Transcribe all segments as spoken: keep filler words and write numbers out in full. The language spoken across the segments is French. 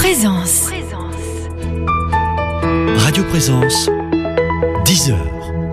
Présence. Radio Présence, dix heures.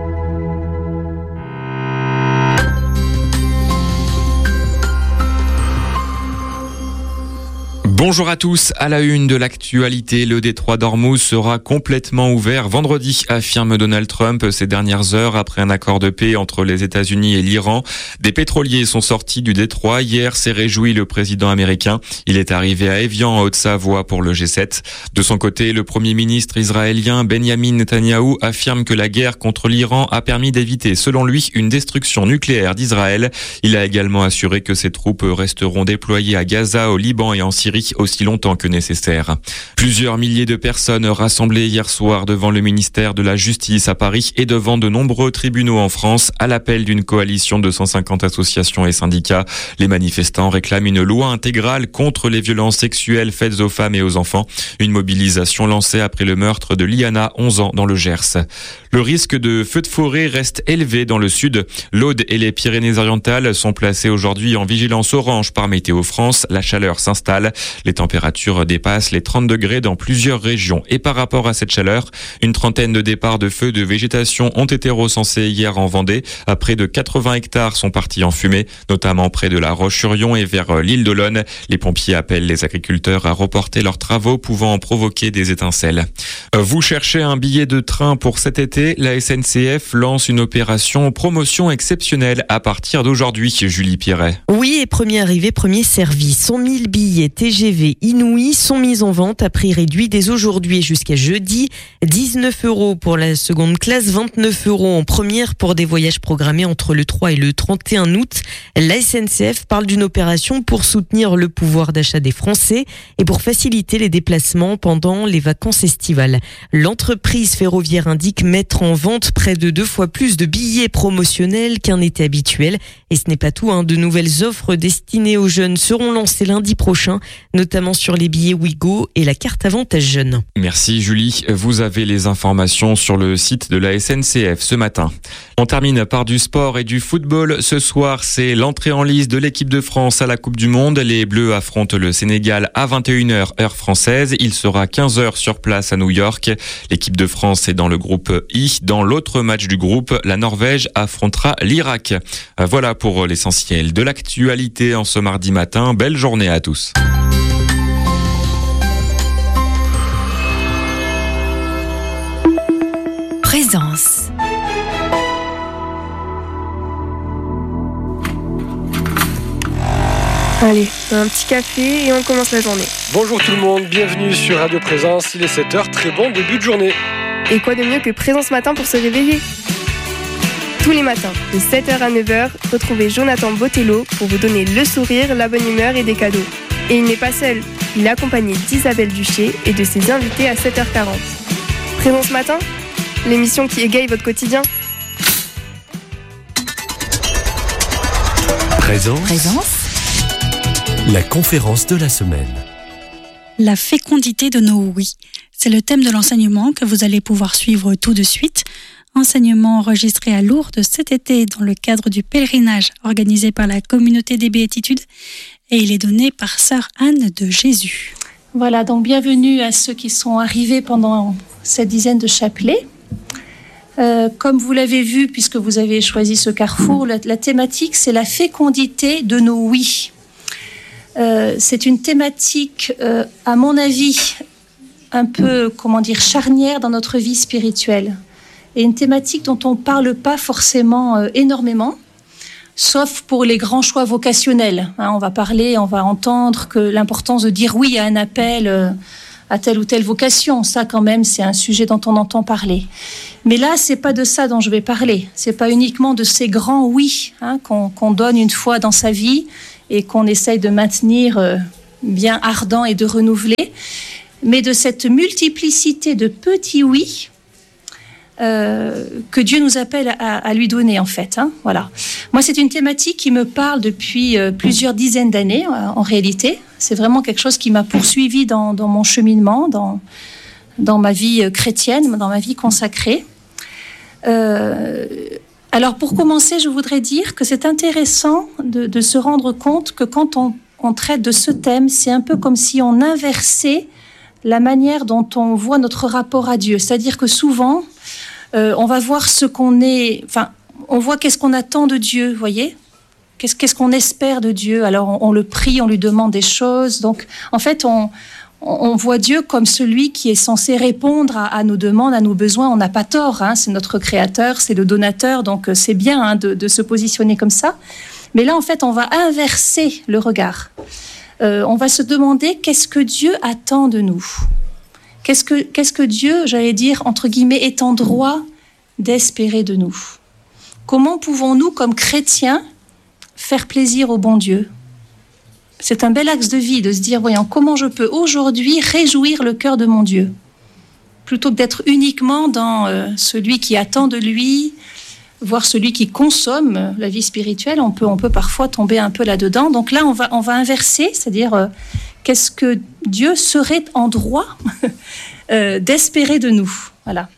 Bonjour à tous, à la une de l'actualité, le détroit d'Ormuz sera complètement ouvert vendredi, affirme Donald Trump ces dernières heures après un accord de paix entre les États-Unis et l'Iran. Des pétroliers sont sortis du détroit. Hier s'est réjoui le président américain. Il est arrivé à Évian en Haute-Savoie pour le G sept. De son côté, le premier ministre israélien Benjamin Netanyahou affirme que la guerre contre l'Iran a permis d'éviter, selon lui, une destruction nucléaire d'Israël. Il a également assuré que ses troupes resteront déployées à Gaza, au Liban et en Syrie aussi longtemps que nécessaire. Plusieurs milliers de personnes rassemblées hier soir devant le ministère de la Justice à Paris et devant de nombreux tribunaux en France à l'appel d'une coalition de cent cinquante associations et syndicats. Les manifestants réclament une loi intégrale contre les violences sexuelles faites aux femmes et aux enfants. Une mobilisation lancée après le meurtre de Liana, onze ans, dans le Gers. Le risque de feux de forêt reste élevé dans le sud. L'Aude et les Pyrénées-Orientales sont placés aujourd'hui en vigilance orange par Météo France. La chaleur s'installe. Les températures dépassent les trente degrés dans plusieurs régions. Et par rapport à cette chaleur, une trentaine de départs de feux de végétation ont été recensés hier en Vendée. À près de quatre-vingts hectares sont partis en fumée, notamment près de la Roche-sur-Yon et vers l'île d'Olonne. Les pompiers appellent les agriculteurs à reporter leurs travaux pouvant en provoquer des étincelles. Vous cherchez un billet de train pour cet été? La S N C F lance une opération promotion exceptionnelle à partir d'aujourd'hui, Julie Pierret. Oui, et premier arrivé, premier servi. cent mille billets T G V inouïs sont mis en vente à prix réduit dès aujourd'hui jusqu'à jeudi. dix-neuf euros pour la seconde classe, vingt-neuf euros en première pour des voyages programmés entre le trois et le trente et un août. La S N C F parle d'une opération pour soutenir le pouvoir d'achat des Français et pour faciliter les déplacements pendant les vacances estivales. L'entreprise ferroviaire indique mettre en vente près de deux fois plus de billets promotionnels qu'un été habituel. Et ce n'est pas tout, hein. De nouvelles offres destinées aux jeunes seront lancées lundi prochain, notamment sur les billets Ouigo et la carte Avantage Jeune. Merci Julie. Vous avez les informations sur le site de la S N C F ce matin. On termine par du sport et du football. Ce soir, c'est l'entrée en lice de l'équipe de France à la Coupe du Monde. Les Bleus affrontent le Sénégal à vingt et une heures heure française. Il sera quinze heures sur place à New York. L'équipe de France est dans le groupe I. Dans l'autre match du groupe, la Norvège affrontera l'Irak. Voilà pour l'essentiel de l'actualité en ce mardi matin. Belle journée à tous. Présence. Allez, un petit café et on commence la journée. Bonjour tout le monde, bienvenue sur Radio Présence, il est sept heures, très bon début de journée. Et quoi de mieux que Présence Matin pour se réveiller? Tous les matins, de sept heures à neuf heures, retrouvez Jonathan Botello pour vous donner le sourire, la bonne humeur et des cadeaux. Et il n'est pas seul, il est accompagné d'Isabelle Duché et de ses invités à sept heures quarante. Présence Matin, l'émission qui égaye votre quotidien. Présence. Présence. La conférence de la semaine. La fécondité de nos oui. C'est le thème de l'enseignement que vous allez pouvoir suivre tout de suite. Enseignement enregistré à Lourdes cet été dans le cadre du pèlerinage organisé par la communauté des Béatitudes. Et il est donné par sœur Anne de Jésus. Voilà, donc bienvenue à ceux qui sont arrivés pendant cette dizaine de chapelets. Euh, comme vous l'avez vu, puisque vous avez choisi ce carrefour, la, la thématique, c'est la fécondité de nos oui. Euh, c'est une thématique, euh, à mon avis, un peu, comment dire, charnière dans notre vie spirituelle. Et une thématique dont on ne parle pas forcément euh, énormément, sauf pour les grands choix vocationnels. Hein, on va parler, on va entendre que l'importance de dire oui à un appel euh, à telle ou telle vocation. Ça, quand même, c'est un sujet dont on entend parler. Mais là, c'est pas de ça dont je vais parler. C'est pas uniquement de ces grands oui hein, qu'on, qu'on donne une fois dans sa vie et qu'on essaye de maintenir euh, bien ardent et de renouveler, mais de cette multiplicité de petits oui euh, que Dieu nous appelle à, à lui donner, en fait. Hein, voilà. Moi, c'est une thématique qui me parle depuis euh, plusieurs dizaines d'années, euh, en réalité. C'est vraiment quelque chose qui m'a poursuivi dans, dans mon cheminement, dans, dans ma vie chrétienne, dans ma vie consacrée. Euh, alors, pour commencer, je voudrais dire que c'est intéressant de, de se rendre compte que quand on, on traite de ce thème, c'est un peu comme si on inversait la manière dont on voit notre rapport à Dieu. C'est-à-dire que souvent, euh, on va voir ce qu'on est... Enfin, on voit qu'est-ce qu'on attend de Dieu, vous voyez ? Qu'est-ce, qu'est-ce qu'on espère de Dieu ? Alors, on, on le prie, on lui demande des choses. Donc, en fait, on, on voit Dieu comme celui qui est censé répondre à, à nos demandes, à nos besoins. On n'a pas tort, hein, c'est notre créateur, c'est le donateur, donc c'est bien hein, de, de se positionner comme ça. Mais là, en fait, on va inverser le regard. Euh, on va se demander qu'est-ce que Dieu attend de nous ? Qu'est-ce que, qu'est-ce que Dieu, j'allais dire, entre guillemets, est en droit d'espérer de nous ? Comment pouvons-nous, comme chrétiens, faire plaisir au bon Dieu ? C'est un bel axe de vie de se dire, voyons, comment je peux aujourd'hui réjouir le cœur de mon Dieu ? Plutôt que d'être uniquement dans euh, celui qui attend de lui, voire celui qui consomme la vie spirituelle, on peut, on peut parfois tomber un peu là-dedans. Donc là, on va, on va inverser, c'est-à-dire, euh, qu'est-ce que Dieu serait en droit euh, d'espérer de nous ? Voilà.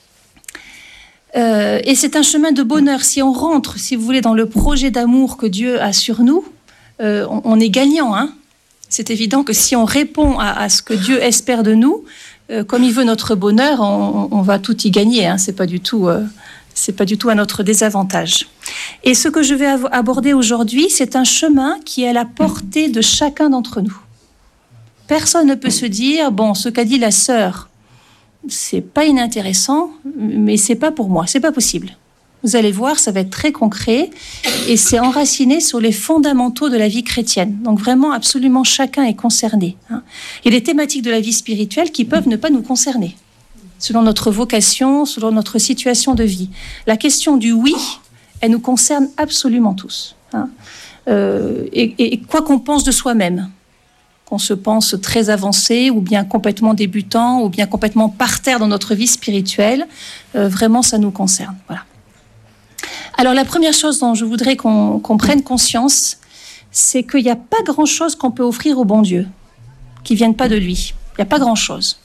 Euh, et c'est un chemin de bonheur. Si on rentre, si vous voulez, dans le projet d'amour que Dieu a sur nous, euh, on, on est gagnant. Hein. C'est évident que si on répond à, à ce que Dieu espère de nous, euh, comme il veut notre bonheur, on, on va tout y gagner. Hein. C'est pas du tout, euh, c'est pas du tout à notre désavantage. Et ce que je vais av- aborder aujourd'hui, c'est un chemin qui est à la portée de chacun d'entre nous. Personne ne peut se dire, bon, ce qu'a dit la sœur, c'est pas inintéressant, mais c'est pas pour moi, c'est pas possible. Vous allez voir, ça va être très concret et c'est enraciné sur les fondamentaux de la vie chrétienne. Donc vraiment, absolument chacun est concerné. Hein. Il y a des thématiques de la vie spirituelle qui peuvent ne pas nous concerner, selon notre vocation, selon notre situation de vie. La question du oui, elle nous concerne absolument tous. Hein. Euh, et, et quoi qu'on pense de soi-même, qu'on se pense très avancé ou bien complètement débutant ou bien complètement par terre dans notre vie spirituelle, euh, vraiment ça nous concerne. Voilà. Alors la première chose dont je voudrais qu'on, qu'on prenne conscience, c'est qu'il n'y a pas grand-chose qu'on peut offrir au bon Dieu qui ne vienne pas de lui. Il n'y a pas grand-chose.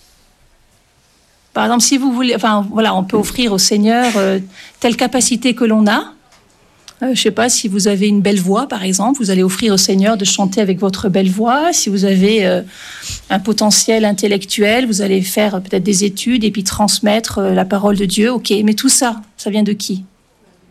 Par exemple, si vous voulez, enfin voilà, on peut offrir au Seigneur euh, telle capacité que l'on a. Euh, je ne sais pas, si vous avez une belle voix, par exemple, vous allez offrir au Seigneur de chanter avec votre belle voix. Si vous avez euh, un potentiel intellectuel, vous allez faire euh, peut-être des études et puis transmettre euh, la parole de Dieu. Ok, mais tout ça, ça vient de qui ? Hein ?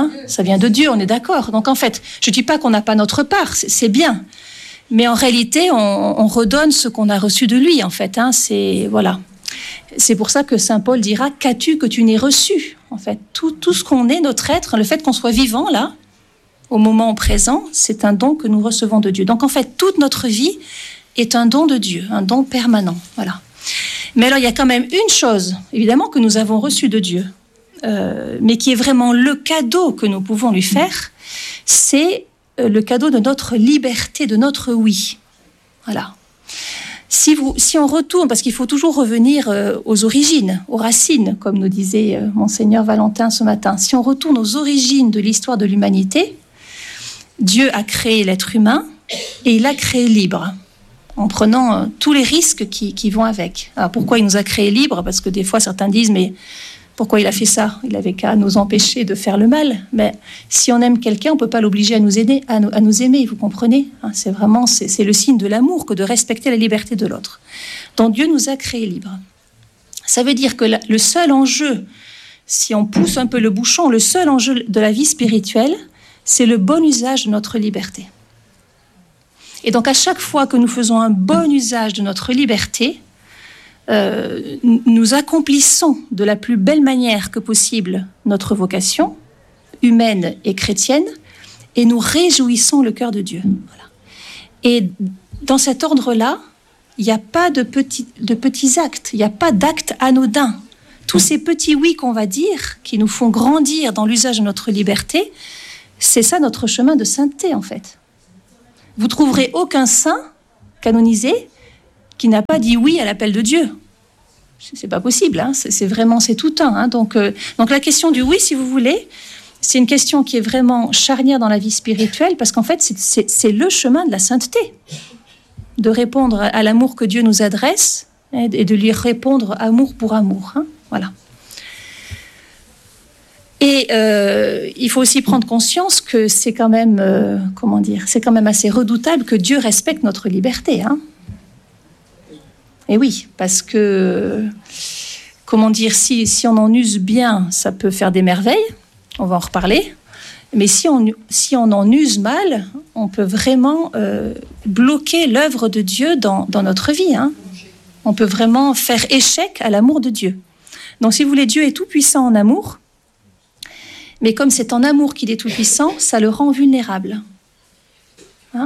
Ça vient de Dieu, on est d'accord. Donc en fait, je ne dis pas qu'on n'a pas notre part, c'est, c'est bien. Mais en réalité, on, on redonne ce qu'on a reçu de lui, en fait. Hein, c'est, voilà. C'est pour ça que saint Paul dira « Qu'as-tu que tu n'aies reçu ?» En fait, tout, tout ce qu'on est, notre être, le fait qu'on soit vivant, là, au moment présent, c'est un don que nous recevons de Dieu. Donc, en fait, toute notre vie est un don de Dieu, un don permanent. Voilà. Mais alors, il y a quand même une chose, évidemment, que nous avons reçue de Dieu, euh, mais qui est vraiment le cadeau que nous pouvons lui faire, c'est le cadeau de notre liberté, de notre oui. Voilà. Si, vous, si on retourne, parce qu'il faut toujours revenir euh, aux origines, aux racines, comme nous disait euh, Monseigneur Valentin ce matin, si on retourne aux origines de l'histoire de l'humanité, Dieu a créé l'être humain et il l'a créé libre, en prenant euh, tous les risques qui, qui vont avec. Alors pourquoi il nous a créé libre ? Parce que des fois certains disent, mais pourquoi il a fait ça ? Il avait qu'à nous empêcher de faire le mal. Mais si on aime quelqu'un, on ne peut pas l'obliger à nous aider, à nous, à nous aimer, vous comprenez ? C'est vraiment, c'est, c'est le signe de l'amour que de respecter la liberté de l'autre. Donc Dieu nous a créés libres. Ça veut dire que la, le seul enjeu, si on pousse un peu le bouchon, le seul enjeu de la vie spirituelle, c'est le bon usage de notre liberté. Et donc à chaque fois que nous faisons un bon usage de notre liberté, Euh, nous accomplissons de la plus belle manière que possible notre vocation humaine et chrétienne et nous réjouissons le cœur de Dieu. Voilà. Et dans cet ordre-là, il n'y a pas de petits, de petits actes, il n'y a pas d'actes anodins. Tous ces petits oui qu'on va dire, qui nous font grandir dans l'usage de notre liberté, c'est ça notre chemin de sainteté en fait. Vous trouverez aucun saint canonisé qui n'a pas dit oui à l'appel de Dieu. C'est pas possible, hein. c'est, c'est vraiment, c'est tout un. Hein. Donc, euh, donc la question du oui, si vous voulez, c'est une question qui est vraiment charnière dans la vie spirituelle, parce qu'en fait, c'est, c'est, c'est le chemin de la sainteté, de répondre à l'amour que Dieu nous adresse et de lui répondre amour pour amour. Hein. Voilà. Et euh, il faut aussi prendre conscience que c'est quand même, euh, comment dire, c'est quand même assez redoutable que Dieu respecte notre liberté, hein. Et oui, parce que, comment dire, si, si on en use bien, ça peut faire des merveilles, on va en reparler, mais si on, si on en use mal, on peut vraiment euh, bloquer l'œuvre de Dieu dans, dans notre vie, hein. On peut vraiment faire échec à l'amour de Dieu. Donc si vous voulez, Dieu est tout-puissant en amour, mais comme c'est en amour qu'il est tout-puissant, ça le rend vulnérable. Hein ?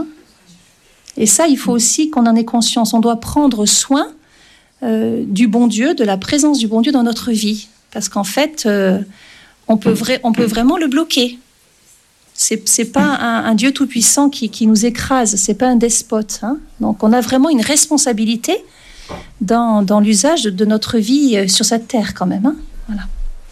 Et ça, il faut aussi qu'on en ait conscience. On doit prendre soin euh, du bon Dieu, de la présence du bon Dieu dans notre vie. Parce qu'en fait, euh, on, peut vra- on peut vraiment le bloquer. C'est, c'est pas un, un Dieu tout-puissant qui, qui nous écrase, c'est pas un despote. Hein. Donc on a vraiment une responsabilité dans, dans l'usage de, de notre vie sur cette terre quand même. Hein. Voilà.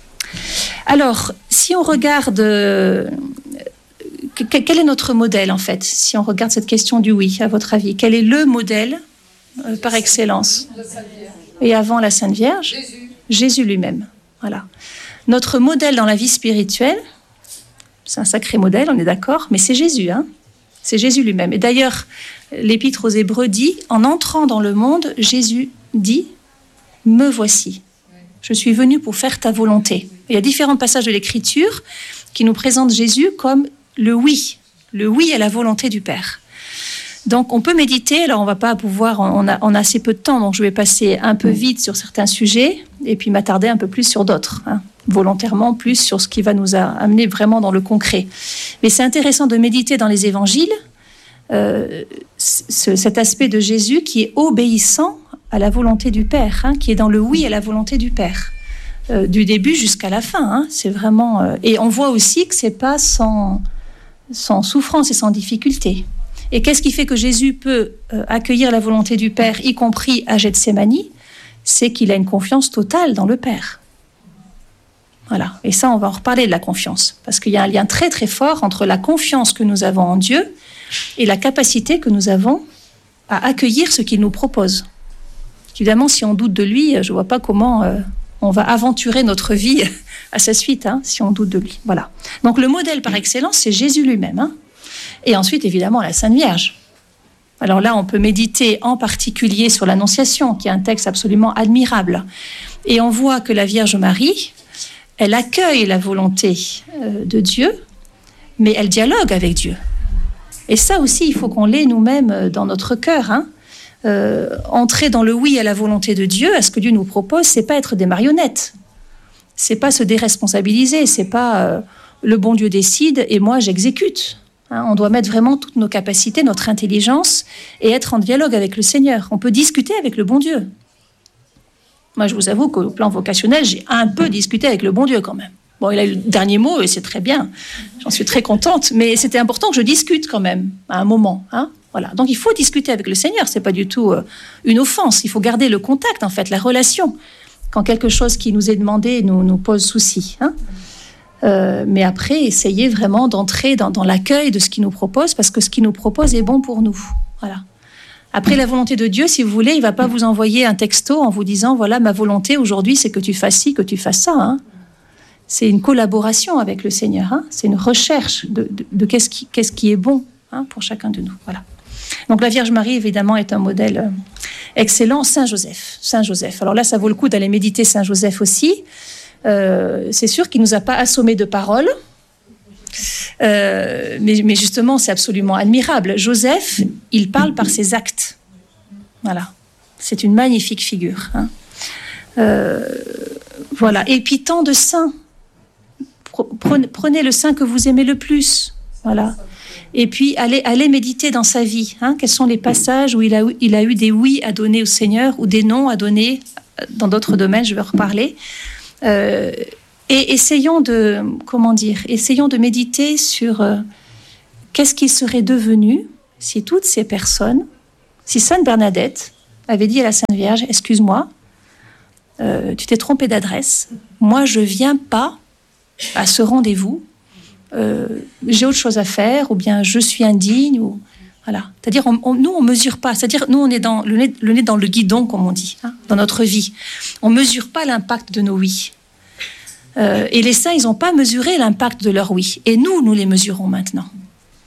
Alors, si on regarde... Euh, quel est notre modèle en fait, si on regarde cette question du oui, à votre avis? Quel est le modèle euh, par excellence? Et avant la Sainte Vierge, Jésus, Jésus lui-même. Voilà. Notre modèle dans la vie spirituelle, c'est un sacré modèle, on est d'accord, mais c'est Jésus, hein. C'est Jésus lui-même. Et d'ailleurs, l'Épître aux Hébreux dit, en entrant dans le monde, Jésus dit, me voici. Je suis venu pour faire ta volonté. Il y a différents passages de l'Écriture qui nous présentent Jésus comme le oui, le oui à la volonté du Père. Donc on peut méditer, alors on va pas pouvoir, on a, on a assez peu de temps, donc je vais passer un peu vite sur certains sujets et puis m'attarder un peu plus sur d'autres, hein, volontairement plus sur ce qui va nous amener vraiment dans le concret. Mais c'est intéressant de méditer dans les évangiles, euh, ce, cet aspect de Jésus qui est obéissant à la volonté du Père, hein, qui est dans le oui à la volonté du Père. Euh, du début jusqu'à la fin, hein, c'est vraiment... Euh, et on voit aussi que c'est pas sans... sans souffrance et sans difficulté. Et qu'est-ce qui fait que Jésus peut euh, accueillir la volonté du Père, y compris à Gethsémani? C'est qu'il a une confiance totale dans le Père. Voilà. Et ça, on va en reparler de la confiance. Parce qu'il y a un lien très très fort entre la confiance que nous avons en Dieu et la capacité que nous avons à accueillir ce qu'il nous propose. Évidemment, si on doute de lui, je ne vois pas comment euh, on va aventurer notre vie à sa suite, hein, si on doute de lui. Voilà. Donc le modèle par excellence, c'est Jésus lui-même. Hein. Et ensuite, évidemment, la Sainte Vierge. Alors là, on peut méditer en particulier sur l'Annonciation, qui est un texte absolument admirable. Et on voit que la Vierge Marie, elle accueille la volonté euh, de Dieu, mais elle dialogue avec Dieu. Et ça aussi, il faut qu'on l'ait nous-mêmes dans notre cœur. Hein. Euh, entrer dans le oui à la volonté de Dieu, à ce que Dieu nous propose, c'est pas être des marionnettes. C'est pas se déresponsabiliser, c'est pas euh, le bon Dieu décide et moi j'exécute. Hein, on doit mettre vraiment toutes nos capacités, notre intelligence et être en dialogue avec le Seigneur. On peut discuter avec le bon Dieu. Moi, je vous avoue qu'au plan vocationnel, j'ai un peu discuté avec le bon Dieu quand même. Bon, il a eu le dernier mot et c'est très bien. J'en suis très contente, mais c'était important que je discute quand même à un moment. Hein. Voilà. Donc il faut discuter avec le Seigneur. C'est pas du tout euh, une offense. Il faut garder le contact, en fait, la relation. Quand quelque chose qui nous est demandé nous, nous pose souci. Hein. Euh, mais après, essayez vraiment d'entrer dans, dans l'accueil de ce qu'il nous propose, parce que ce qu'il nous propose est bon pour nous. Voilà. Après, la volonté de Dieu, si vous voulez, il ne va pas vous envoyer un texto en vous disant « Voilà, ma volonté aujourd'hui, c'est que tu fasses ci, que tu fasses ça. Hein. » C'est une collaboration avec le Seigneur. Hein. C'est une recherche de, de, de qu'est-ce, qui, qu'est-ce qui est bon, hein, pour chacun de nous. Voilà. Donc la Vierge Marie, évidemment, est un modèle euh, excellent. Saint Joseph. Saint Joseph. Alors là, ça vaut le coup d'aller méditer Saint Joseph aussi. Euh, c'est sûr qu'il ne nous a pas assommés de paroles. Euh, mais, mais justement, c'est absolument admirable. Joseph, il parle par ses actes. Voilà. C'est une magnifique figure. Hein. Euh, voilà. Et puis tant de saints. Prenez, prenez le saint que vous aimez le plus. Voilà. Et puis allez, allez méditer dans sa vie. Hein. Quels sont les passages où il a, il a eu des oui à donner au Seigneur ou des non à donner dans d'autres domaines, je vais en reparler. Euh, Et essayons de, comment dire, essayons de méditer sur euh, qu'est-ce qui serait devenu si toutes ces personnes, si Sainte Bernadette avait dit à la Sainte Vierge, excuse-moi, euh, tu t'es trompée d'adresse, moi je viens pas à ce rendez-vous, euh, j'ai autre chose à faire, ou bien je suis indigne, ou voilà. C'est-à-dire, on, on, nous on mesure pas, c'est-à-dire nous on est dans le nez, le nez dans le guidon, comme on dit, hein, dans notre vie, on mesure pas l'impact de nos oui. Euh, et les saints, ils n'ont pas mesuré l'impact de leur oui. Et nous, nous les mesurons maintenant.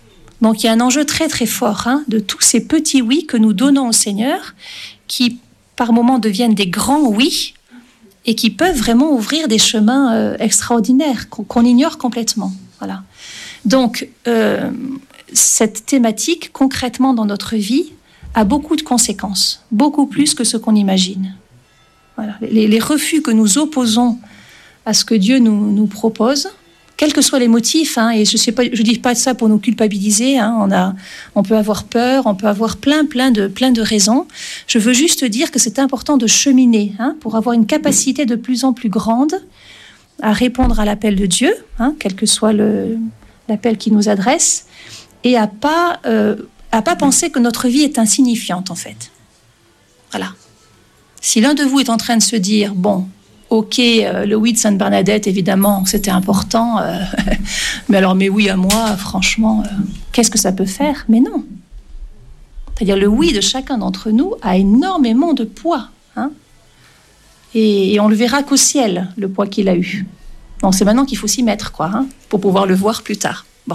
Donc il y a un enjeu très très fort, hein, de tous ces petits oui que nous donnons au Seigneur, qui par moments deviennent des grands oui et qui peuvent vraiment ouvrir des chemins euh, extraordinaires qu'on, qu'on ignore complètement. Voilà. Donc, euh, cette thématique, concrètement dans notre vie, a beaucoup de conséquences, beaucoup plus que ce qu'on imagine. Voilà. Les, les refus que nous opposons à ce que Dieu nous, nous propose, quels que soient les motifs, hein, et je ne dis pas ça pour nous culpabiliser, hein, on, a, on peut avoir peur, on peut avoir plein, plein de, plein de raisons. Je veux juste dire que c'est important de cheminer hein, pour avoir une capacité de plus en plus grande à répondre à l'appel de Dieu, hein, quel que soit le, l'appel qu'il nous adresse, et à pas, euh, à pas penser que notre vie est insignifiante, en fait. Voilà. Si l'un de vous est en train de se dire, bon, ok, euh, le oui de Sainte Bernadette, évidemment, c'était important, euh, mais alors, mais oui à moi, franchement, euh, qu'est-ce que ça peut faire ? Mais non. C'est-à-dire, le oui de chacun d'entre nous a énormément de poids, hein ? et, et on le verra qu'au ciel, le poids qu'il a eu. Donc, c'est maintenant qu'il faut s'y mettre, quoi, hein, pour pouvoir le voir plus tard. Bon.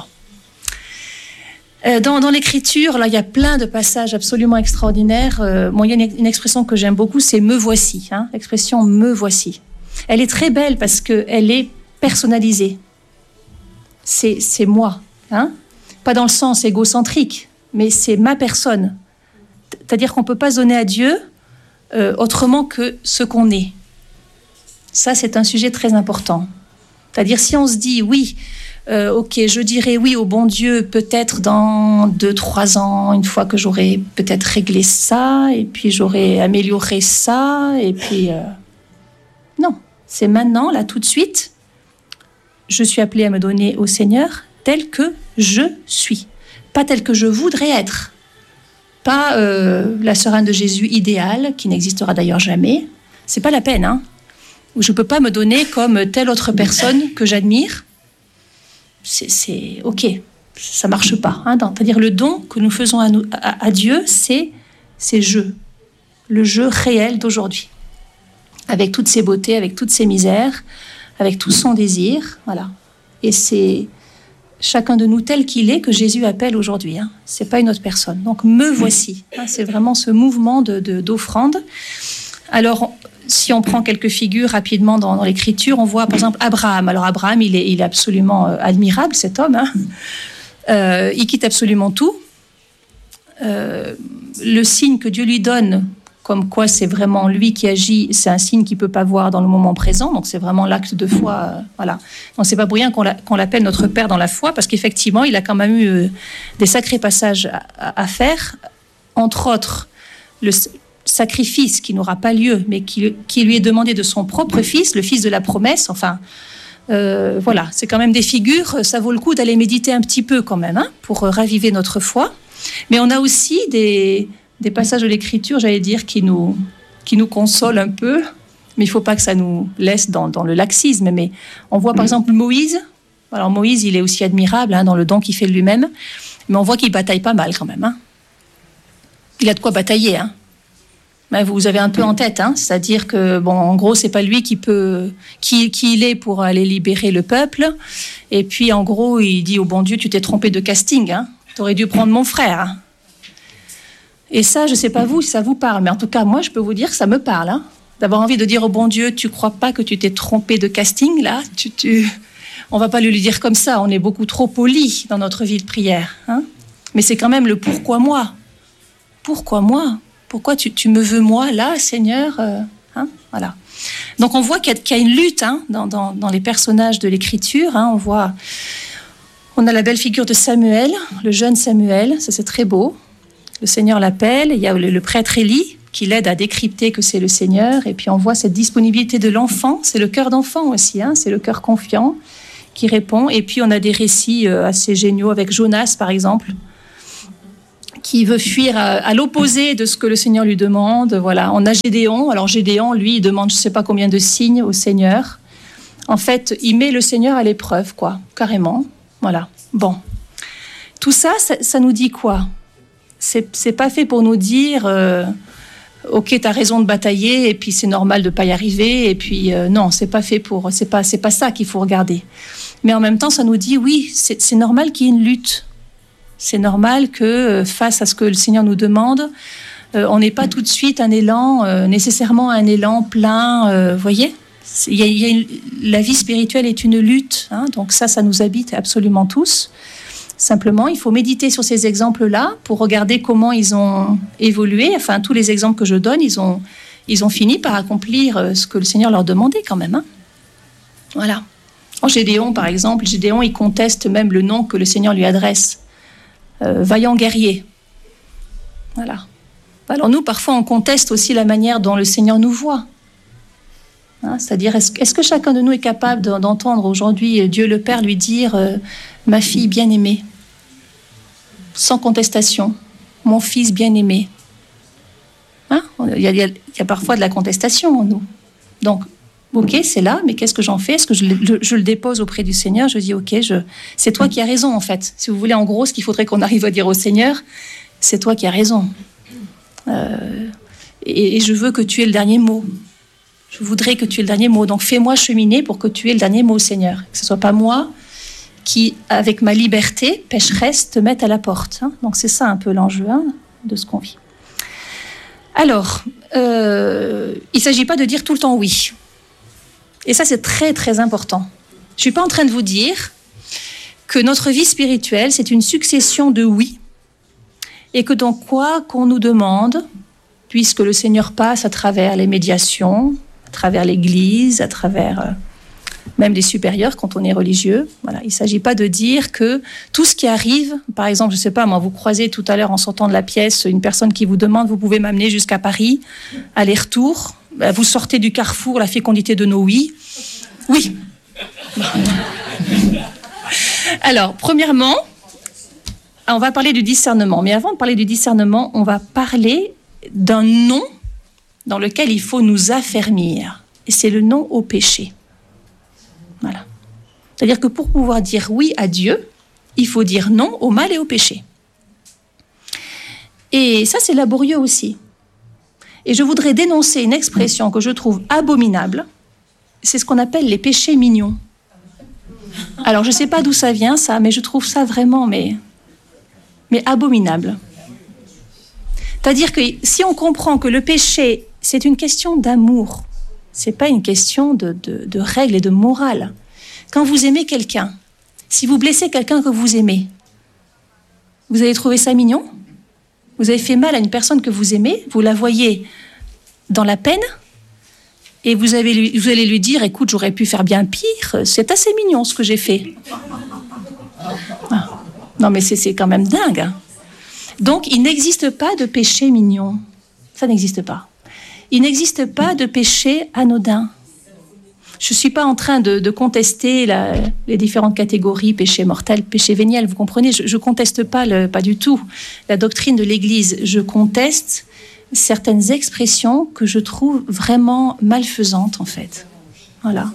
Euh, dans, dans l'écriture, là, il y a plein de passages absolument extraordinaires. Euh, moi, il y a une, une expression que j'aime beaucoup, c'est « me voici hein », l'expression « me voici ». Elle est très belle parce qu'elle est personnalisée. C'est, c'est moi, hein, pas dans le sens égocentrique, mais c'est ma personne. C'est-à-dire qu'on ne peut pas donner à Dieu euh, autrement que ce qu'on est. Ça, c'est un sujet très important. C'est-à-dire, si on se dit, oui, euh, ok, je dirais oui au bon Dieu peut-être dans deux, trois ans, une fois que j'aurai peut-être réglé ça, et puis j'aurai amélioré ça, et puis... Euh... Non, c'est maintenant, là, tout de suite, je suis appelée à me donner au Seigneur tel que je suis. Pas tel que je voudrais être. Pas euh, la sœur Anne de Jésus idéale, qui n'existera d'ailleurs jamais. C'est pas la peine, hein. Je ne peux pas me donner comme telle autre personne que j'admire. C'est, c'est OK, ça ne marche pas. Hein. C'est-à-dire le don que nous faisons à, nous, à, à Dieu, c'est, c'est je, le je réel d'aujourd'hui. Avec toutes ses beautés, avec toutes ses misères, avec tout son désir. Voilà. Et c'est chacun de nous tel qu'il est que Jésus appelle aujourd'hui. Hein. Ce n'est pas une autre personne. Donc, me voici. Hein. C'est vraiment ce mouvement de, de, d'offrande. Alors, si on prend quelques figures rapidement dans, dans l'Écriture, on voit par exemple Abraham. Alors Abraham, il est, il est absolument euh, admirable, cet homme. Hein. Euh, il quitte absolument tout. Euh, le signe que Dieu lui donne, comme quoi c'est vraiment lui qui agit, c'est un signe qu'il ne peut pas voir dans le moment présent. Donc c'est vraiment l'acte de foi. Euh, voilà. Donc c'est pas pour rien qu'on, l'a, qu'on l'appelle notre Père dans la foi, parce qu'effectivement, il a quand même eu euh, des sacrés passages à, à, à faire. Entre autres, le sacrifice qui n'aura pas lieu, mais qui, qui lui est demandé de son propre fils, le fils de la promesse. Enfin, euh, voilà, c'est quand même des figures, ça vaut le coup d'aller méditer un petit peu quand même, hein, pour raviver notre foi. Mais on a aussi des, des passages de l'Écriture, j'allais dire, qui nous, qui nous consolent un peu, mais il ne faut pas que ça nous laisse dans, dans le laxisme. Mais on voit par exemple Moïse. Alors Moïse, il est aussi admirable hein, dans le don qu'il fait de lui-même, mais on voit qu'il bataille pas mal quand même. Hein. Il a de quoi batailler, hein. Vous avez un peu en tête, hein, c'est-à-dire que, bon, en gros, c'est pas lui qui peut, qui, qui il est pour aller libérer le peuple. Et puis, en gros, il dit au bon Dieu, tu t'es trompé de casting, hein, t'aurais dû prendre mon frère. Hein. Et ça, je sais pas vous si ça vous parle, mais en tout cas, moi, je peux vous dire que ça me parle, hein, d'avoir envie de dire au bon Dieu, tu crois pas que tu t'es trompé de casting, là, tu, tu... on va pas lui dire comme ça, on est beaucoup trop poli dans notre vie de prière, hein. Mais c'est quand même le pourquoi moi. Pourquoi moi ? Pourquoi tu, tu me veux moi là, Seigneur euh, hein, voilà. Donc on voit qu'il y a, qu'il y a une lutte hein, dans, dans, dans les personnages de l'Écriture. Hein, on voit, on a la belle figure de Samuel, le jeune Samuel, ça c'est très beau. Le Seigneur l'appelle. Il y a le, le prêtre Élie qui l'aide à décrypter que c'est le Seigneur. Et puis on voit cette disponibilité de l'enfant. C'est le cœur d'enfant aussi. Hein, c'est le cœur confiant qui répond. Et puis on a des récits euh, assez géniaux avec Jonas par exemple, qui veut fuir à, à l'opposé de ce que le Seigneur lui demande. Voilà. On a Gédéon. Alors Gédéon, lui, il demande je ne sais pas combien de signes au Seigneur. En fait, il met le Seigneur à l'épreuve, quoi, carrément. Voilà. Bon. Tout ça, ça, ça nous dit quoi ? C'est, c'est pas fait pour nous dire euh, ok, t'as raison de batailler et puis c'est normal de pas y arriver. Et puis euh, non, c'est pas fait pour. C'est pas, c'est pas ça qu'il faut regarder. Mais en même temps, ça nous dit oui, c'est, c'est normal qu'il y ait une lutte. C'est normal que, face à ce que le Seigneur nous demande, Euh, on n'est pas tout de suite un élan, euh, nécessairement un élan plein, euh, vous voyez ? Il y a, il y a une, la vie spirituelle est une lutte, hein, donc ça, ça nous habite absolument tous. Simplement, il faut méditer sur ces exemples-là pour regarder comment ils ont évolué. Enfin, tous les exemples que je donne, ils ont, ils ont fini par accomplir ce que le Seigneur leur demandait quand même. Hein. Voilà. En Gédéon, par exemple, Gédéon, il conteste même le nom que le Seigneur lui adresse. Euh, vaillant guerrier. Voilà. Alors nous, parfois, on conteste aussi la manière dont le Seigneur nous voit. Hein, c'est-à-dire, est-ce, est-ce que chacun de nous est capable d'entendre aujourd'hui Dieu le Père lui dire euh, « Ma fille bien-aimée », sans contestation, « Mon fils bien-aimé ». Hein, il y a, il y a, il y a parfois de la contestation en nous. Donc, ok, c'est là, mais qu'est-ce que j'en fais ? Est-ce que je le, je le dépose auprès du Seigneur ? Je dis, ok, je, c'est toi qui as raison, en fait. Si vous voulez, en gros, ce qu'il faudrait qu'on arrive à dire au Seigneur, c'est toi qui as raison. Euh, et, et je veux que tu aies le dernier mot. Je voudrais que tu aies le dernier mot. Donc, fais-moi cheminer pour que tu aies le dernier mot, Seigneur. Que ce ne soit pas moi qui, avec ma liberté pécheresse, te mette à la porte. Hein. Donc, c'est ça un peu l'enjeu hein, de ce qu'on vit. Alors, euh, il ne s'agit pas de dire tout le temps oui. Et ça, c'est très, très important. Je ne suis pas en train de vous dire que notre vie spirituelle, c'est une succession de oui, et que donc quoi qu'on nous demande, puisque le Seigneur passe à travers les médiations, à travers l'Église, à travers euh, même les supérieurs quand on est religieux, voilà, il ne s'agit pas de dire que tout ce qui arrive, par exemple, je ne sais pas, moi, vous croisez tout à l'heure en sortant de la pièce une personne qui vous demande, vous pouvez m'amener jusqu'à Paris, aller-retour. Vous sortez du carrefour, la fécondité de nos oui. Oui. Alors, premièrement, on va parler du discernement. Mais avant de parler du discernement, on va parler d'un non dans lequel il faut nous affermir. Et c'est le non au péché. Voilà. C'est-à-dire que pour pouvoir dire oui à Dieu, il faut dire non au mal et au péché. Et ça, c'est laborieux aussi. Et je voudrais dénoncer une expression que je trouve abominable. C'est ce qu'on appelle les péchés mignons. Alors, je ne sais pas d'où ça vient, ça, mais je trouve ça vraiment mais, mais abominable. C'est-à-dire que si on comprend que le péché, c'est une question d'amour, ce n'est pas une question de, de, de règles et de morale. Quand vous aimez quelqu'un, si vous blessez quelqu'un que vous aimez, vous allez trouver ça mignon ? Vous avez fait mal à une personne que vous aimez, vous la voyez dans la peine, et vous, avez, vous allez lui dire, écoute, j'aurais pu faire bien pire, c'est assez mignon ce que j'ai fait. Ah. Non mais c'est, c'est quand même dingue. Hein. Donc il n'existe pas de péché mignon. Ça n'existe pas. Il n'existe pas de péché anodin. Je ne suis pas en train de, de contester la, les différentes catégories, péché mortel, péché véniel, vous comprenez, je ne conteste pas, le, pas du tout la doctrine de l'Église, je conteste certaines expressions que je trouve vraiment malfaisantes en fait. Voilà.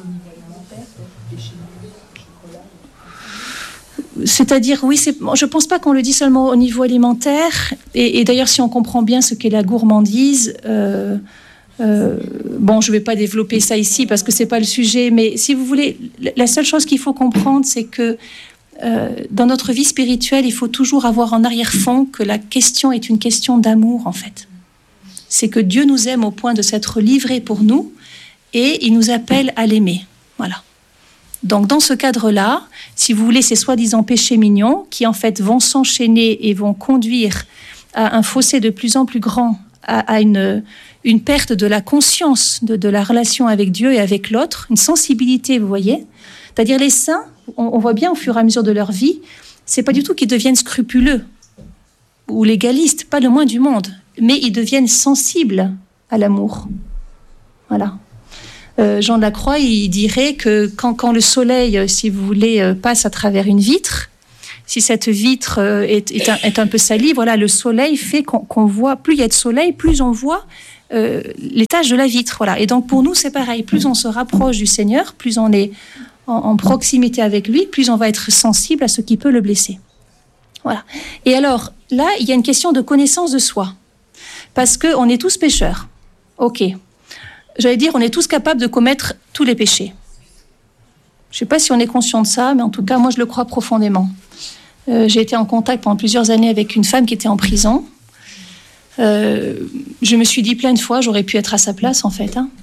C'est-à-dire, oui, c'est, je ne pense pas qu'on le dit seulement au niveau alimentaire, et, et d'ailleurs si on comprend bien ce qu'est la gourmandise, euh, Euh, bon, je ne vais pas développer ça ici parce que ce n'est pas le sujet, mais si vous voulez, la seule chose qu'il faut comprendre, c'est que euh, dans notre vie spirituelle, il faut toujours avoir en arrière-fond que la question est une question d'amour, en fait. C'est que Dieu nous aime au point de s'être livré pour nous et il nous appelle à l'aimer. Voilà. Donc, dans ce cadre-là, si vous voulez, ces soi-disant péchés mignons qui, en fait, vont s'enchaîner et vont conduire à un fossé de plus en plus grand, à, à une... une perte de la conscience de, de la relation avec Dieu et avec l'autre, une sensibilité, vous voyez. C'est-à-dire les saints, on, on voit bien au fur et à mesure de leur vie, c'est pas du tout qu'ils deviennent scrupuleux ou légalistes, pas le moins du monde, mais ils deviennent sensibles à l'amour. Voilà. Euh, Jean de la Croix, il dirait que quand, quand le soleil, si vous voulez, passe à travers une vitre, si cette vitre est, est, un, est un peu salie, voilà, le soleil fait qu'on, qu'on voit, plus il y a de soleil, plus on voit Euh, les taches de la vitre, voilà. Et donc pour nous c'est pareil, plus on se rapproche du Seigneur, plus on est en, en proximité avec lui, plus on va être sensible à ce qui peut le blesser. Voilà. Et alors là, il y a une question de connaissance de soi, parce que on est tous pécheurs. Ok. J'allais dire, on est tous capables de commettre tous les péchés. Je ne sais pas si on est conscient de ça, mais en tout cas, moi je le crois profondément. Euh, j'ai été en contact pendant plusieurs années avec une femme qui était en prison. Euh, je me suis dit plein de fois, j'aurais pu être à sa place en fait. Hein.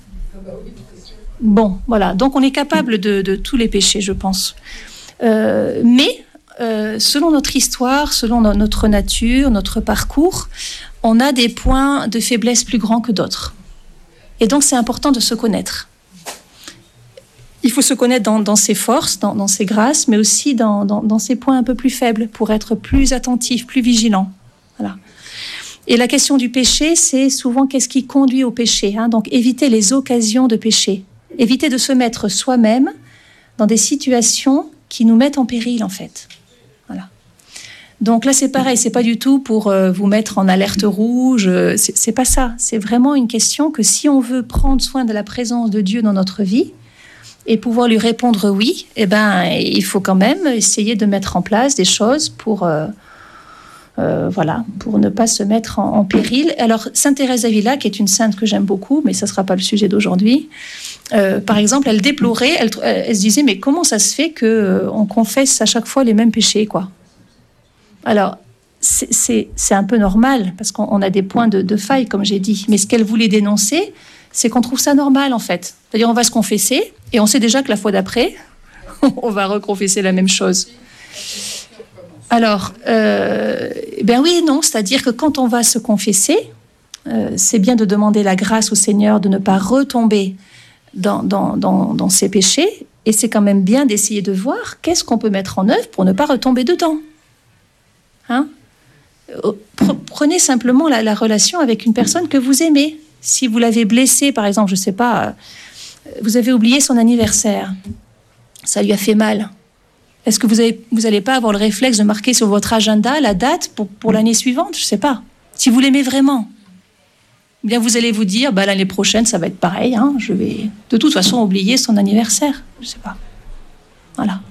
Bon, voilà. Donc on est capable de, de tous les péchés, je pense. Euh, mais euh, selon notre histoire, selon no- notre nature, notre parcours, on a des points de faiblesse plus grands que d'autres. Et donc c'est important de se connaître. Il faut se connaître dans, dans ses forces, dans, dans ses grâces, mais aussi dans, dans, dans ses points un peu plus faibles pour être plus attentif, plus vigilant. Voilà. Et la question du péché, c'est souvent qu'est-ce qui conduit au péché, hein. Donc éviter les occasions de péché. Éviter de se mettre soi-même dans des situations qui nous mettent en péril, en fait. Voilà. Donc là, c'est pareil, c'est pas du tout pour euh, vous mettre en alerte rouge, euh, c'est, c'est pas ça. C'est vraiment une question que si on veut prendre soin de la présence de Dieu dans notre vie et pouvoir lui répondre oui, eh ben, il faut quand même essayer de mettre en place des choses pour... Euh, Euh, voilà, pour ne pas se mettre en, en péril. Alors, Sainte Thérèse d'Avila, qui est une sainte que j'aime beaucoup, mais ça ne sera pas le sujet d'aujourd'hui, euh, par exemple, elle déplorait, elle, elle, elle se disait, mais comment ça se fait qu'on euh, confesse à chaque fois les mêmes péchés, quoi ? Alors, c'est, c'est, c'est un peu normal, parce qu'on on a des points de, de faille, comme j'ai dit, mais ce qu'elle voulait dénoncer, c'est qu'on trouve ça normal, en fait. C'est-à-dire, on va se confesser, et on sait déjà que la fois d'après, on va reconfesser la même chose. Alors, euh, ben oui et non, c'est-à-dire que quand on va se confesser, euh, c'est bien de demander la grâce au Seigneur de ne pas retomber dans, dans, dans, dans ses péchés, et c'est quand même bien d'essayer de voir qu'est-ce qu'on peut mettre en œuvre pour ne pas retomber dedans. Hein ? Prenez simplement la, la relation avec une personne que vous aimez. Si vous l'avez blessé, par exemple, je ne sais pas, vous avez oublié son anniversaire, ça lui a fait mal. Est-ce que vous n'allez pas avoir le réflexe de marquer sur votre agenda la date pour, pour l'année suivante ? Je ne sais pas. Si vous l'aimez vraiment, bien vous allez vous dire, bah, l'année prochaine, ça va être pareil. Hein, je vais de toute façon oublier son anniversaire. Je ne sais pas. Voilà.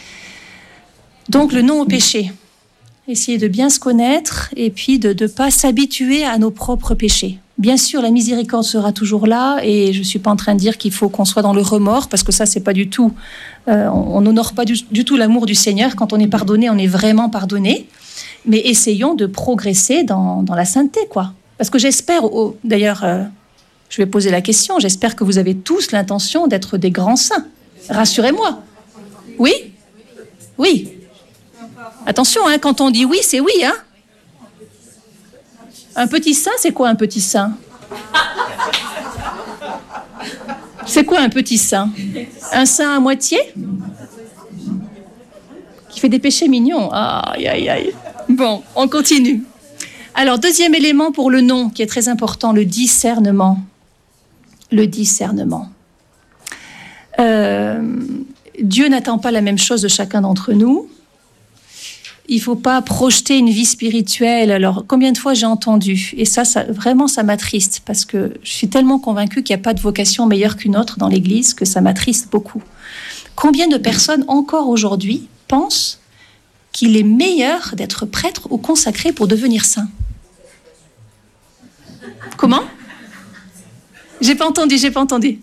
Donc, le non au péché. Essayer de bien se connaître et puis de ne pas s'habituer à nos propres péchés. Bien sûr, la miséricorde sera toujours là et je ne suis pas en train de dire qu'il faut qu'on soit dans le remords parce que ça, c'est pas du tout... Euh, on n'honore pas du, du tout l'amour du Seigneur. Quand on est pardonné, on est vraiment pardonné. Mais essayons de progresser dans, dans la sainteté, quoi. Parce que j'espère... Oh, d'ailleurs, euh, je vais poser la question. J'espère que vous avez tous l'intention d'être des grands saints. Rassurez-moi. Oui ? Oui. Attention, hein, quand on dit oui, c'est oui, hein. Un petit saint, c'est quoi un petit saint ? C'est quoi un petit saint ? Un saint à moitié ? Qui fait des péchés mignons. Aïe, aïe, aïe. Bon, on continue. Alors, deuxième élément pour le non, qui est très important, le discernement. Le discernement. Euh, Dieu n'attend pas la même chose de chacun d'entre nous. Il ne faut pas projeter une vie spirituelle. Alors, combien de fois j'ai entendu ? Et ça, ça, vraiment, ça m'attriste, parce que je suis tellement convaincue qu'il n'y a pas de vocation meilleure qu'une autre dans l'Église, que ça m'attriste beaucoup. Combien de personnes, encore aujourd'hui, pensent qu'il est meilleur d'être prêtre ou consacré pour devenir saint ? Comment ? J'ai pas entendu, j'ai pas entendu.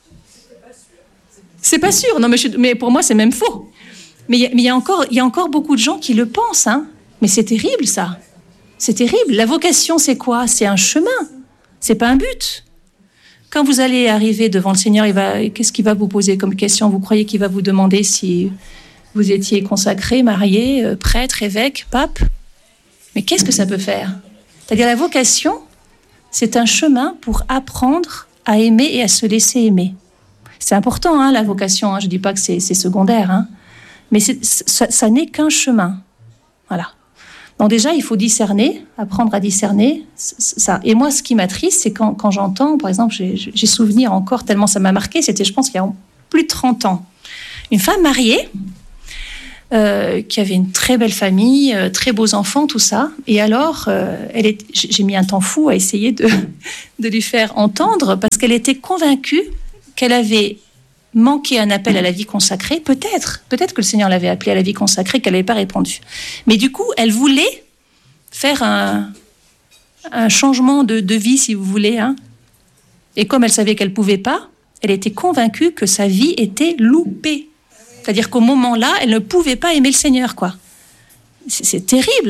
C'est pas sûr. Non, mais, je, mais pour moi, c'est même faux. Mais il y, y, y a encore beaucoup de gens qui le pensent. Hein. Mais c'est terrible, ça. C'est terrible. La vocation, c'est quoi ? C'est un chemin. C'est pas un but. Quand vous allez arriver devant le Seigneur, il va, qu'est-ce qu'il va vous poser comme question ? Vous croyez qu'il va vous demander si vous étiez consacré, marié, prêtre, évêque, pape ? Mais qu'est-ce que ça peut faire ? C'est-à-dire la vocation, c'est un chemin pour apprendre à aimer et à se laisser aimer. C'est important, hein, la vocation. Hein. Je ne dis pas que c'est, c'est secondaire, hein. Mais c'est, ça, ça n'est qu'un chemin. Voilà. Donc déjà, il faut discerner, apprendre à discerner. Ça. Et moi, ce qui m'attriste, c'est quand, quand j'entends, par exemple, j'ai, j'ai souvenir encore, tellement ça m'a marqué, c'était, je pense, qu'il y a plus de trente ans, une femme mariée, euh, qui avait une très belle famille, euh, très beaux enfants, tout ça. Et alors, euh, elle est, j'ai mis un temps fou à essayer de, de lui faire entendre, parce qu'elle était convaincue qu'elle avait manqué un appel à la vie consacrée, peut-être, peut-être que le Seigneur l'avait appelée à la vie consacrée, qu'elle n'avait pas répondu. Mais du coup, elle voulait faire un, un changement de, de vie, si vous voulez. Hein. Et comme elle savait qu'elle ne pouvait pas, elle était convaincue que sa vie était loupée. C'est-à-dire qu'au moment-là, elle ne pouvait pas aimer le Seigneur, quoi. C'est, c'est terrible.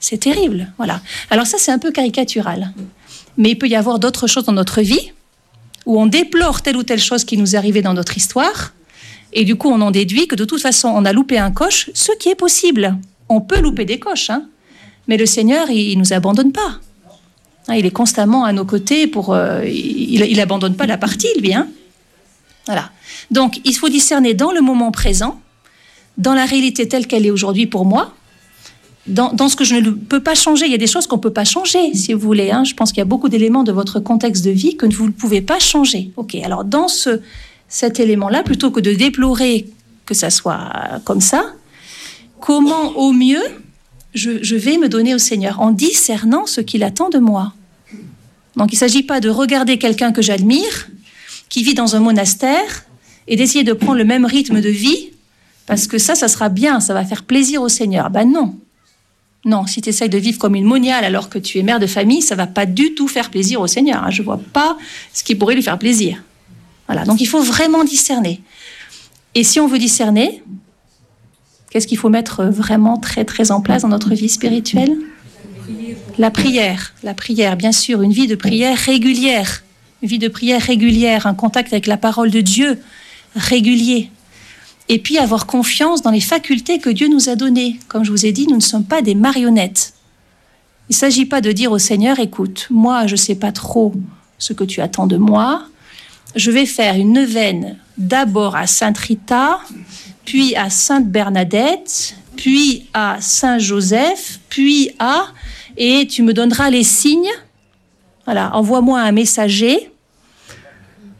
C'est terrible, voilà. Alors ça, c'est un peu caricatural. Mais il peut y avoir d'autres choses dans notre vie où on déplore telle ou telle chose qui nous est arrivée dans notre histoire, et du coup, on en déduit que de toute façon, on a loupé un coche, ce qui est possible. On peut louper des coches, hein, mais le Seigneur, il ne nous abandonne pas. Hein, il est constamment à nos côtés, pour, euh, il n'abandonne pas la partie, lui. Hein. Voilà. Donc, il faut discerner dans le moment présent, dans la réalité telle qu'elle est aujourd'hui pour moi, Dans, dans ce que je ne peux pas changer. Il y a des choses qu'on ne peut pas changer, si vous voulez. Hein. Je pense qu'il y a beaucoup d'éléments de votre contexte de vie que vous ne pouvez pas changer. Ok, alors dans ce, cet élément-là, plutôt que de déplorer que ça soit comme ça, comment au mieux je, je vais me donner au Seigneur en discernant ce qu'il attend de moi. Donc il ne s'agit pas de regarder quelqu'un que j'admire, qui vit dans un monastère, et d'essayer de prendre le même rythme de vie, parce que ça, ça sera bien, ça va faire plaisir au Seigneur. Ben non. Non, si tu essayes de vivre comme une moniale alors que tu es mère de famille, ça ne va pas du tout faire plaisir au Seigneur. Je ne vois pas ce qui pourrait lui faire plaisir. Voilà, donc il faut vraiment discerner. Et si on veut discerner, qu'est-ce qu'il faut mettre vraiment très, très en place dans notre vie spirituelle ? La prière. La prière, bien sûr, une vie de prière régulière. Une vie de prière régulière, un contact avec la parole de Dieu régulier. Et puis avoir confiance dans les facultés que Dieu nous a données. Comme je vous ai dit, nous ne sommes pas des marionnettes. Il ne s'agit pas de dire au Seigneur, écoute, moi je ne sais pas trop ce que tu attends de moi. Je vais faire une neuvaine d'abord à Sainte Rita, puis à Sainte Bernadette, puis à Saint Joseph, puis à... Et tu me donneras les signes. Voilà, envoie-moi un messager. Comment ?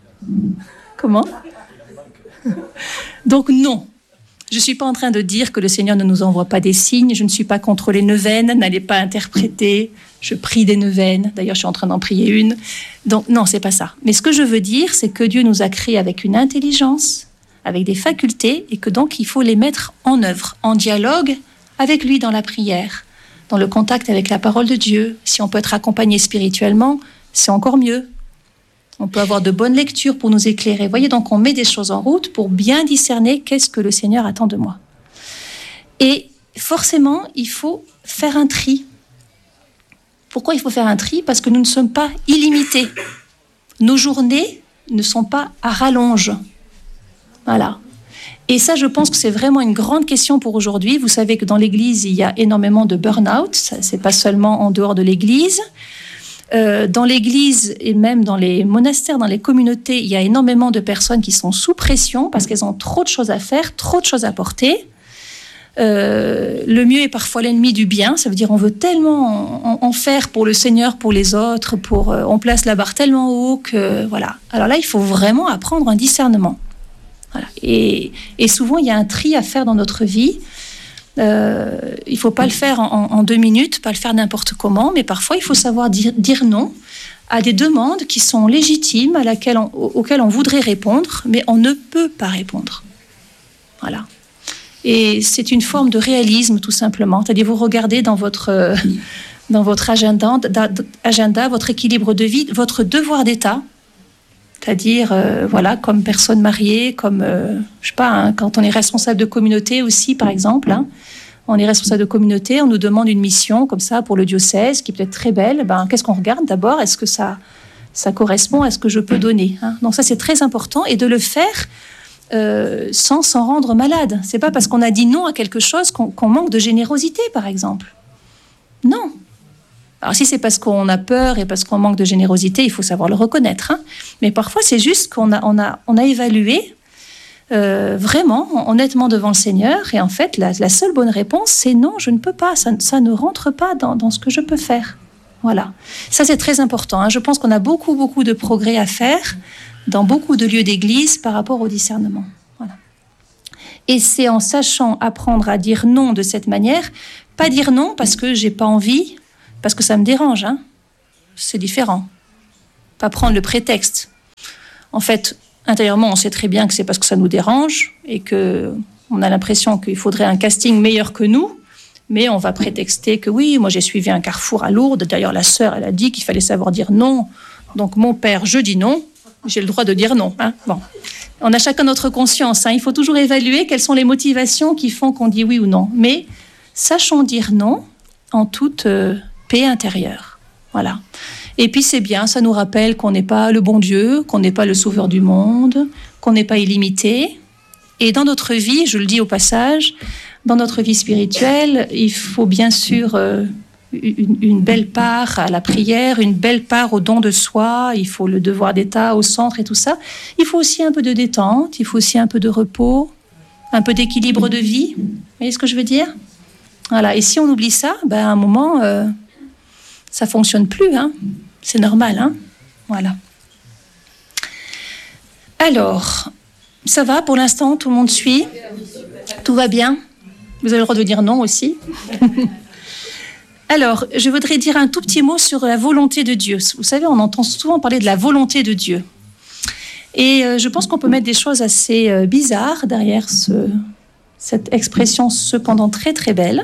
Donc non, je ne suis pas en train de dire que le Seigneur ne nous envoie pas des signes, je ne suis pas contre les neuvaines, n'allez pas interpréter, je prie des neuvaines, d'ailleurs je suis en train d'en prier une, donc non, c'est pas ça. Mais ce que je veux dire, c'est que Dieu nous a créés avec une intelligence, avec des facultés, et que donc il faut les mettre en œuvre, en dialogue avec lui dans la prière, dans le contact avec la parole de Dieu. Si on peut être accompagné spirituellement, c'est encore mieux. On peut avoir de bonnes lectures pour nous éclairer. Vous voyez, donc on met des choses en route pour bien discerner qu'est-ce que le Seigneur attend de moi. Et forcément, il faut faire un tri. Pourquoi il faut faire un tri ? Parce que nous ne sommes pas illimités. Nos journées ne sont pas à rallonge. Voilà. Et ça, je pense que c'est vraiment une grande question pour aujourd'hui. Vous savez que dans l'Église, il y a énormément de burn-out. Ce n'est pas seulement en dehors de l'Église. Euh, dans l'Église et même dans les monastères, dans les communautés, il y a énormément de personnes qui sont sous pression parce qu'elles ont trop de choses à faire, trop de choses à porter. Euh, le mieux est parfois l'ennemi du bien. Ça veut dire on veut tellement en, en faire pour le Seigneur, pour les autres, pour, euh, on place la barre tellement haut que voilà. Alors là, il faut vraiment apprendre un discernement. Voilà. Et, et souvent, il y a un tri à faire dans notre vie. Euh, il ne faut pas le faire en, en deux minutes, pas le faire n'importe comment, mais parfois il faut savoir dire, dire non à des demandes qui sont légitimes, à laquelle on, auxquelles on voudrait répondre, mais on ne peut pas répondre. Voilà. Et c'est une forme de réalisme, tout simplement. C'est-à-dire, vous regardez dans votre, euh, dans votre agenda, agenda, votre équilibre de vie, votre devoir d'État, c'est-à-dire, euh, voilà, comme personne mariée, comme, euh, je sais pas, hein, quand on est responsable de communauté aussi, par exemple, hein, on est responsable de communauté, on nous demande une mission comme ça pour le diocèse, qui peut être très belle. Ben, qu'est-ce qu'on regarde d'abord ? Est-ce que ça, ça correspond à ce que je peux donner, hein ? Donc ça, c'est très important, et de le faire euh, sans s'en rendre malade. C'est pas parce qu'on a dit non à quelque chose qu'on, qu'on manque de générosité, par exemple. Non. Alors si c'est parce qu'on a peur et parce qu'on manque de générosité, il faut savoir le reconnaître. Hein. Mais parfois, c'est juste qu'on a, on a, on a évalué euh, vraiment, honnêtement devant le Seigneur. Et en fait, la, la seule bonne réponse, c'est non, je ne peux pas. Ça, ça ne rentre pas dans, dans ce que je peux faire. Voilà. Ça, c'est très important. Hein. Je pense qu'on a beaucoup, beaucoup de progrès à faire dans beaucoup de lieux d'église par rapport au discernement. Voilà. Et c'est en sachant apprendre à dire non de cette manière, pas dire non parce que j'ai pas envie, parce que ça me dérange, hein. C'est différent. Pas prendre le prétexte. En fait, intérieurement, on sait très bien que c'est parce que ça nous dérange et qu'on a l'impression qu'il faudrait un casting meilleur que nous, mais on va prétexter que oui, moi j'ai suivi un carrefour à Lourdes, d'ailleurs la sœur, elle a dit qu'il fallait savoir dire non, donc mon père, je dis non, j'ai le droit de dire non. Hein. Bon. On a chacun notre conscience, hein. Il faut toujours évaluer quelles sont les motivations qui font qu'on dit oui ou non. Mais sachons dire non, en toute euh, paix intérieure. Voilà. Et puis c'est bien, ça nous rappelle qu'on n'est pas le bon Dieu, qu'on n'est pas le sauveur du monde, qu'on n'est pas illimité. Et dans notre vie, je le dis au passage, dans notre vie spirituelle, il faut bien sûr euh, une, une belle part à la prière, une belle part au don de soi, il faut le devoir d'État au centre et tout ça. Il faut aussi un peu de détente, il faut aussi un peu de repos, un peu d'équilibre de vie. Vous voyez ce que je veux dire ? Voilà. Et si on oublie ça, ben à un moment, euh, ça fonctionne plus, hein. C'est normal, hein. Voilà. Alors, ça va pour l'instant, tout le monde suit ? Tout va bien ? Vous avez le droit de dire non aussi. Alors, je voudrais dire un tout petit mot sur la volonté de Dieu. Vous savez, on entend souvent parler de la volonté de Dieu. Et euh, je pense qu'on peut mettre des choses assez euh, bizarres derrière ce, cette expression cependant très très belle.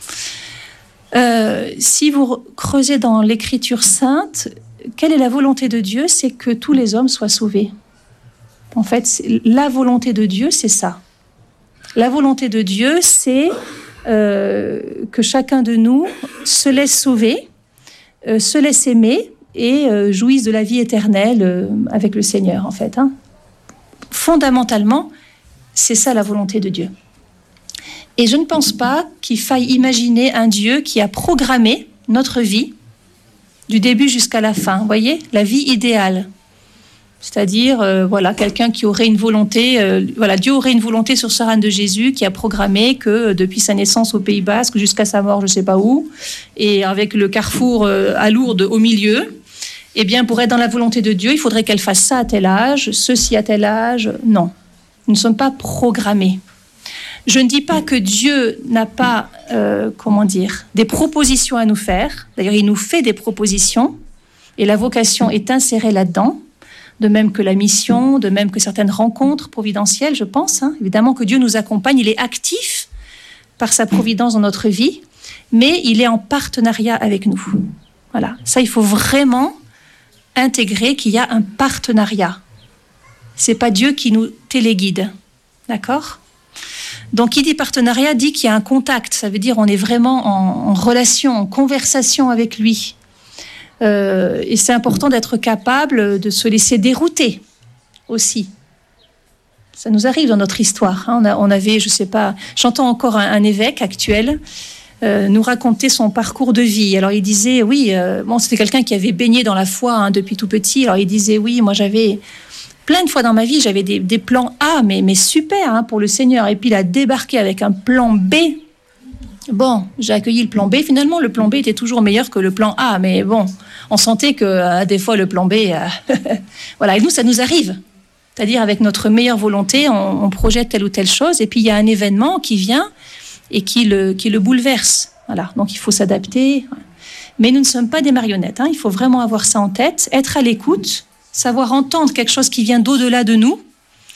Euh, si vous creusez dans l'Écriture sainte, quelle est la volonté de Dieu ? C'est que tous les hommes soient sauvés. En fait, la volonté de Dieu, c'est ça. La volonté de Dieu, c'est euh, que chacun de nous se laisse sauver, euh, se laisse aimer et euh, jouisse de la vie éternelle euh, avec le Seigneur, en fait. Hein. Fondamentalement, c'est ça la volonté de Dieu. Et je ne pense pas qu'il faille imaginer un Dieu qui a programmé notre vie du début jusqu'à la fin. Vous voyez, la vie idéale. C'est-à-dire, euh, voilà, quelqu'un qui aurait une volonté, euh, voilà, Dieu aurait une volonté sur ce règne de Jésus qui a programmé que euh, depuis sa naissance au Pays Basque jusqu'à sa mort, je ne sais pas où, et avec le carrefour euh, à Lourdes au milieu, eh bien, pour être dans la volonté de Dieu, il faudrait qu'elle fasse ça à tel âge, ceci à tel âge. Non, nous ne sommes pas programmés. Je ne dis pas que Dieu n'a pas, euh, comment dire, des propositions à nous faire. D'ailleurs, il nous fait des propositions et la vocation est insérée là-dedans. De même que la mission, de même que certaines rencontres providentielles, je pense. Hein. Évidemment que Dieu nous accompagne, il est actif par sa providence dans notre vie, mais il est en partenariat avec nous. Voilà, ça il faut vraiment intégrer qu'il y a un partenariat. C'est pas Dieu qui nous téléguide, d'accord ? Donc qui dit partenariat dit qu'il y a un contact, ça veut dire on est vraiment en, en relation, en conversation avec lui. Euh, et c'est important d'être capable de se laisser dérouter aussi. Ça nous arrive dans notre histoire. Hein. On, a, on avait, je sais pas, j'entends encore un, un évêque actuel euh, nous raconter son parcours de vie. Alors il disait, oui, euh, bon, c'était quelqu'un qui avait baigné dans la foi hein, depuis tout petit. Alors il disait, oui, moi j'avais plein de fois dans ma vie, j'avais des, des plans A, mais, mais super hein, pour le Seigneur. Et puis il a débarqué avec un plan B. Bon, j'ai accueilli le plan B. Finalement, le plan B était toujours meilleur que le plan A. Mais bon, on sentait que euh, des fois, le plan B... Euh, voilà, et nous, ça nous arrive. C'est-à-dire, avec notre meilleure volonté, on, on projette telle ou telle chose. Et puis, il y a un événement qui vient et qui le, qui le bouleverse. Voilà, donc il faut s'adapter. Mais nous ne sommes pas des marionnettes. Hein. Il faut vraiment avoir ça en tête, être à l'écoute, savoir entendre quelque chose qui vient d'au-delà de nous.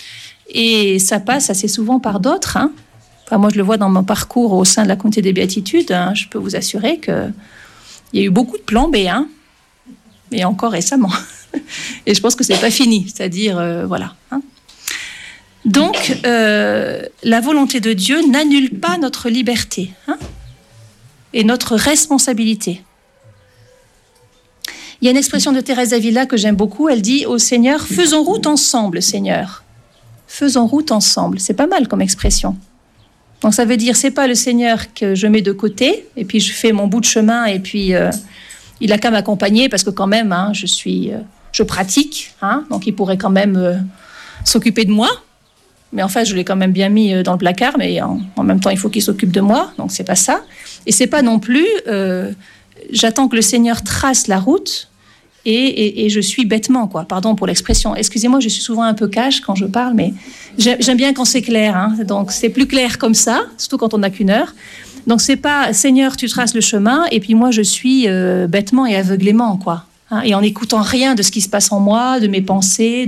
Et ça passe assez souvent par d'autres, hein. Enfin, moi, je le vois dans mon parcours au sein de la communauté des béatitudes. Hein, je peux vous assurer qu'il y a eu beaucoup de plans B, hein, et encore récemment. Et je pense que ce n'est pas fini, c'est-à-dire, euh, voilà. Hein. Donc, euh, la volonté de Dieu n'annule pas notre liberté hein, et notre responsabilité. Il y a une expression de Thérèse d'Avila que j'aime beaucoup. Elle dit au Seigneur, faisons route ensemble, Seigneur. Faisons route ensemble. C'est pas mal comme expression. Donc ça veut dire, c'est pas le Seigneur que je mets de côté, et puis je fais mon bout de chemin, et puis euh, il a qu'à m'accompagner, parce que quand même, hein, je suis, euh, je pratique, hein, donc il pourrait quand même euh, s'occuper de moi. Mais en fait, je l'ai quand même bien mis dans le placard, mais en, en même temps, il faut qu'il s'occupe de moi, donc c'est pas ça. Et c'est pas non plus, euh, j'attends que le Seigneur trace la route, et, et, et je suis bêtement, quoi. Pardon pour l'expression. Excusez-moi, je suis souvent un peu cash quand je parle, mais j'aime bien quand c'est clair, hein. Donc c'est plus clair comme ça, surtout quand on n'a qu'une heure. Donc c'est pas Seigneur, tu traces le chemin, et puis moi je suis euh, bêtement et aveuglément, quoi. Hein, et en n'écoutant rien de ce qui se passe en moi, de mes pensées.